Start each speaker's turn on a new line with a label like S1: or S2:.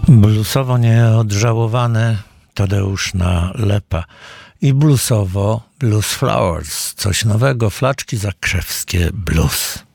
S1: Bluesowo nieodżałowane Tadeusz Nalepa i bluesowo Blues Flowers, coś nowego, Flaczki Zakrzewskie Blues.